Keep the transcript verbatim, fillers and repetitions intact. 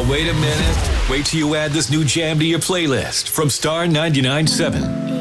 wait a minute. Wait till you add this new jam to your playlist from Star ninety-nine point seven.